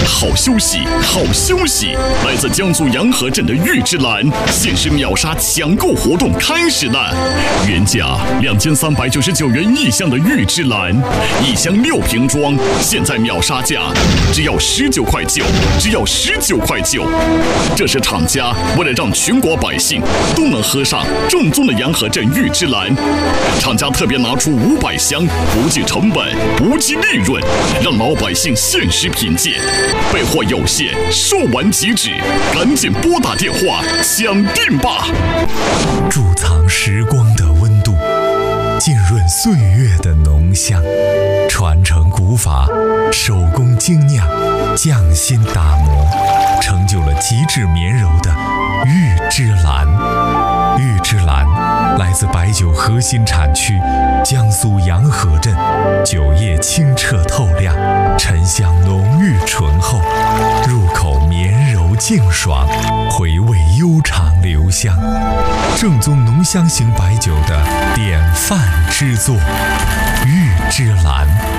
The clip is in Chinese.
好休息，好休息！来自江苏洋河镇的玉芝兰限时秒杀抢购活动开始了，原价2399元一箱的玉芝兰，1箱6瓶装，现在秒杀价只要19块9，只要19块9。这是厂家为了让全国百姓都能喝上正宗的洋河镇玉芝兰，厂家特别拿出500箱，不计成本，不计利润，让老百姓限时品鉴。备货有限，售完即止，赶紧拨打电话抢订吧！ 贮藏时光的温度，浸润岁月的浓香，传承古法，手工精酿，匠心打磨，成就了极致绵柔的玉芝兰。玉芝兰来自白酒核心产区江苏洋河镇，酒液清澈透亮，沉香浓郁醇厚，入口绵柔净爽，回味悠长留香，正宗浓香型白酒的典范之作，玉芝兰。